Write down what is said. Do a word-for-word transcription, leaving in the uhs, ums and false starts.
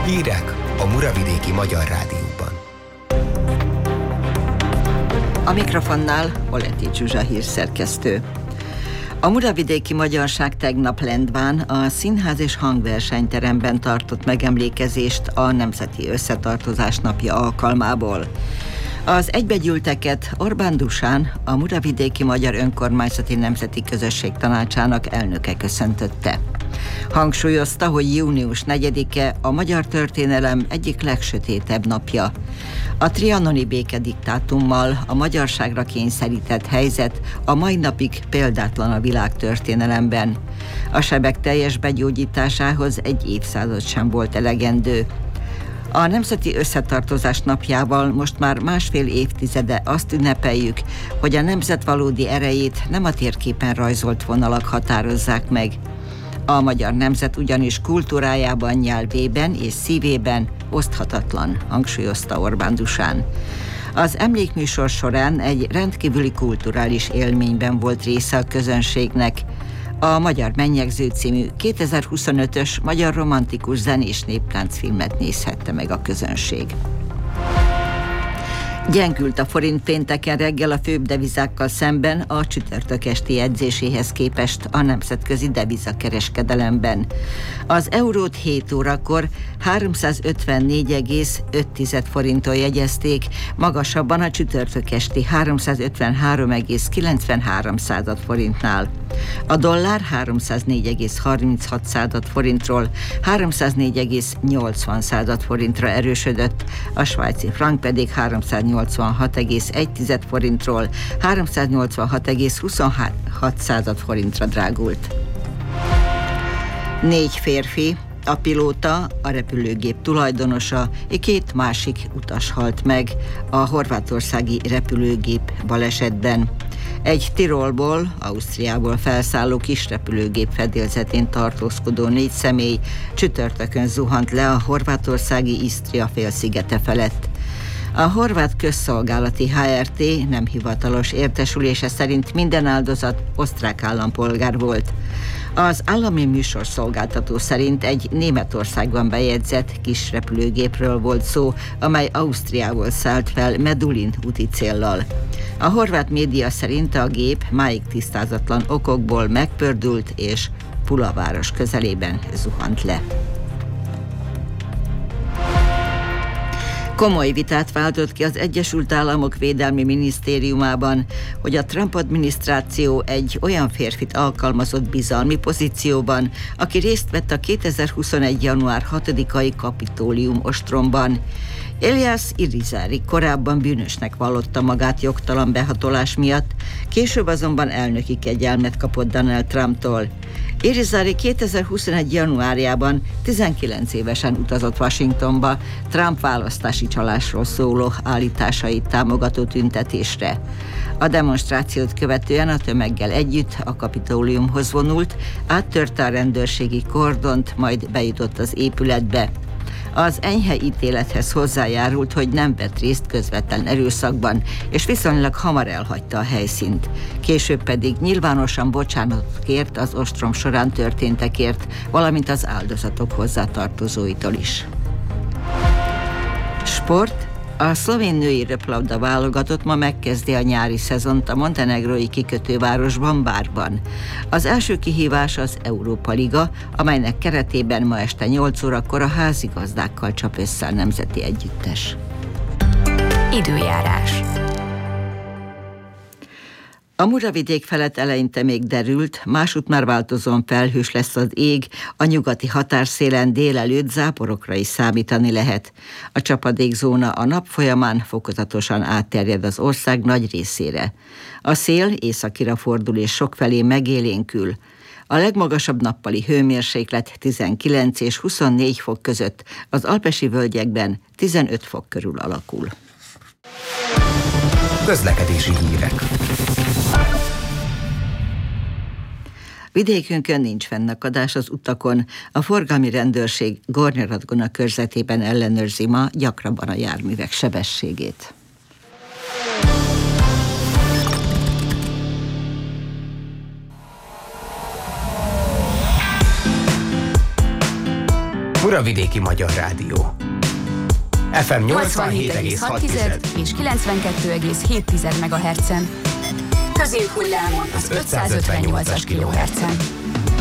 Hírek a Muravidéki Magyar Rádióban. A mikrofonnál Oleti Zsuzsa hírszerkesztő. A Muravidéki Magyarság tegnap Lendván a Színház és Hangversenyteremben tartott megemlékezést a Nemzeti Összetartozás napja alkalmából. Az egybegyűlteket Orbán Dušan, a Muravidéki Magyar Önkormányzati Nemzeti Közösség Tanácsának elnöke köszöntötte. Hangsúlyozta, hogy június negyedike a magyar történelem egyik legsötétebb napja. A trianoni békediktátummal a magyarságra kényszerített helyzet a mai napig példátlan a világtörténelemben. A sebek teljes begyógyításához egy évszázad sem volt elegendő. A Nemzeti Összetartozás napjával most már másfél évtizede azt ünnepeljük, hogy a nemzet valódi erejét nem a térképen rajzolt vonalak határozzák meg. A magyar nemzet ugyanis kultúrájában, nyelvében és szívében oszthatatlan, hangsúlyozta Orbán Dušan. Az emlékműsor során egy rendkívüli kulturális élményben volt része a közönségnek. A Magyar Mennyegző című kétezer-huszonötös magyar romantikus zenés néptáncfilmet nézhette meg a közönség. Gyengült a forint pénteken reggel a főbb devizákkal szemben a csütörtök esti edzéséhez képest a nemzetközi devizakereskedelemben. Az eurót hét órakor háromszázötvennégy egész öt forinton jegyezték, magasabban a csütörtök esti háromszázötvenhárom egész kilencvenhárom forintnál. A dollár háromszáznégy egész harminchat forintról háromszáznégy egész nyolcvan forintra erősödött, a svájci frank pedig háromszáznyolcvanhat egész egy forintról háromszáznyolcvanhat egész huszonhat forintra drágult. Négy férfi, a pilóta, a repülőgép tulajdonosa és két másik utas halt meg a horvátországi repülőgép balesetben. Egy Tirolból, Ausztriából felszálló kisrepülőgép fedélzetén tartózkodó négy személy csütörtökön zuhant le a horvátországi Isztria félszigete felett. A horvát közszolgálati há er té nem hivatalos értesülése szerint minden áldozat osztrák állampolgár volt. Az állami műsorszolgáltató szerint egy Németországban bejegyzett kis repülőgépről volt szó, amely Ausztriából szállt fel Medulin úti céllal. A horvát média szerint a gép máig tisztázatlan okokból megpördült és Pula város közelében zuhant le. Komoly vitát váltott ki az Egyesült Államok Védelmi Minisztériumában, hogy a Trump adminisztráció egy olyan férfit alkalmazott bizalmi pozícióban, aki részt vett a kétezer-huszonegy. január hatodikai Kapitólium ostromban. Elias Irizarry korábban bűnösnek vallotta magát jogtalan behatolás miatt, később azonban elnöki kegyelmet kapott Donald Trumptól. Irizarry kétezer-huszonegy. januárjában tizenkilenc évesen utazott Washingtonba Trump választási csalásról szóló állításait támogató tüntetésre. A demonstrációt követően a tömeggel együtt a Kapitóliumhoz vonult, áttörte a rendőrségi kordont, majd bejutott az épületbe. Az enyhe ítélethez hozzájárult, hogy nem vett részt közvetlen erőszakban, és viszonylag hamar elhagyta a helyszínt. Később pedig nyilvánosan bocsánatot kért az ostrom során történtekért, valamint az áldozatok hozzátartozóitól is. Sport. A szlovén női röplabda válogatott ma megkezdi a nyári szezont a montenegrói kikötővárosban, Bárban. Az első kihívás az Európa Liga, amelynek keretében ma este nyolc órakor a házigazdákkal csap össze a nemzeti együttes. Időjárás. A Muravidék felett eleinte még derült, másút már változóan felhős lesz az ég, a nyugati határszélen délelőtt záporokra is számítani lehet. A csapadékzóna a nap folyamán fokozatosan átterjed az ország nagy részére. A szél északira fordul és sokfelé megélénkül. A legmagasabb nappali hőmérséklet tizenkilenc és huszonnégy fok között, az alpesi völgyekben tizenöt fok körül alakul. Közlekedési hírek. Vidékünkön nincs fennakadás az utakon, a forgalmi rendőrség Gornyaradgona körzetében ellenőrzi ma gyakrabban a járművek sebességét. Muravidéki Magyar Rádió. ef em nyolcvanhét egész hat és kilencvenkettő egész hét megahertzen. Középhullám az ötszázötvennyolcas kilohertzen.